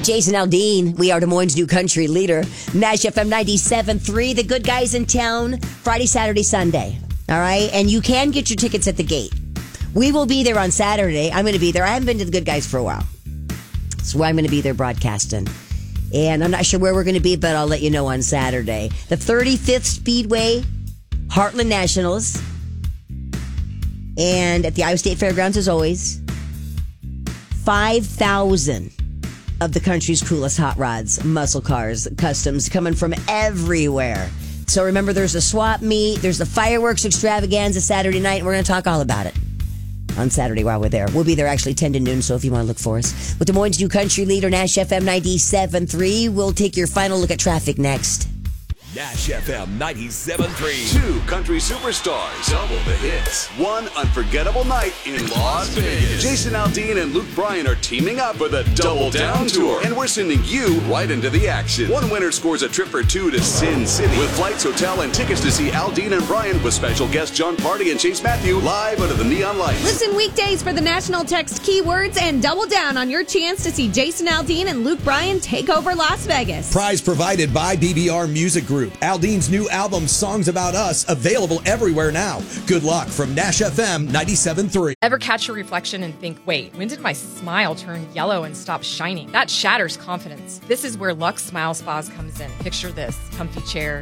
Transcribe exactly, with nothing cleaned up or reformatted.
Jason Aldean, we are Des Moines' new country leader. Nash F M ninety-seven point three, the good guys in town, Friday, Saturday, Sunday. All right? And you can get your tickets at the gate. We will be there on Saturday. I'm going to be there. I haven't been to the good guys for a while. So I'm going to be there broadcasting. And I'm not sure where we're going to be, but I'll let you know on Saturday. The thirty-fifth Speedway Heartland Nationals. And at the Iowa State Fairgrounds, as always, five thousand of the country's coolest hot rods, muscle cars, customs coming from everywhere. So remember, there's a swap meet, there's the fireworks extravaganza Saturday night, and we're going to talk all about it on Saturday while we're there. We'll be there actually ten to noon, so if you want to look for us. With Des Moines' new country leader, Nash F M ninety-seven point three, we'll take your final look at traffic next. Nash F M ninety-seven point three. Two country superstars. Double the hits. One unforgettable night in Las Vegas. Jason Aldean and Luke Bryan are teaming up for the Double Down Tour. And we're sending you right into the action. One winner scores a trip for two to Sin City. With flights, hotel, and tickets to see Aldean and Bryan with special guests John Party and Chase Matthew live under the neon lights. Listen weekdays for the national text keywords and double down on your chance to see Jason Aldean and Luke Bryan take over Las Vegas. Prize provided by B B R Music Group. Aldean's new album, Songs About Us, available everywhere now. Good luck from Nash F M ninety-seven point three. Ever catch your reflection and think, wait, when did my smile turn yellow and stop shining? That shatters confidence. This is where Lux Smile Spas comes in. Picture this: comfy chair,